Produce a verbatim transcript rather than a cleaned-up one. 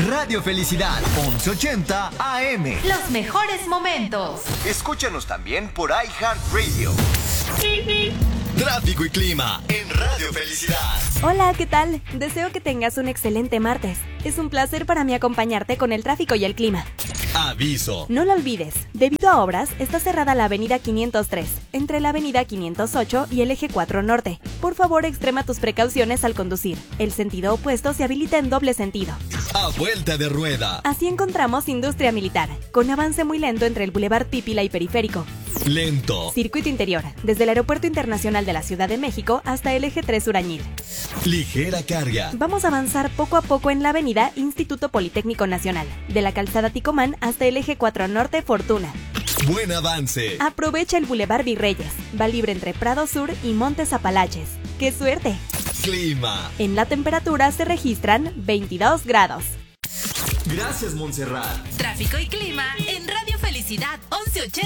Radio Felicidad, once ochenta A M. Los mejores momentos. Escúchanos también por iHeartRadio. Tráfico y clima en Radio Felicidad. Hola, ¿qué tal? Deseo que tengas un excelente martes. Es un placer para mí acompañarte con el tráfico y el clima. Aviso. No lo olvides, debido a obras, está cerrada la avenida quinientos tres, entre la avenida quinientos ocho y el eje cuatro norte. Por favor, extrema tus precauciones al conducir. El sentido opuesto se habilita en doble sentido. A vuelta de rueda. Así encontramos industria militar, con avance muy lento entre el Boulevard Pípila y Periférico. Lento. Circuito interior, desde el Aeropuerto Internacional de la Ciudad de México hasta el eje tres Urañil. Ligera carga. Vamos a avanzar poco a poco en la avenida Instituto Politécnico Nacional, de la calzada Ticomán hasta el eje cuatro norte Fortuna. Buen avance. Aprovecha el Boulevard Virreyes, va libre entre Prado Sur y Montes Apalaches. ¡Qué suerte! Clima. En la temperatura se registran veintidós grados. Gracias, Montserrat. Tráfico y clima en Radio Felicidad once ochenta.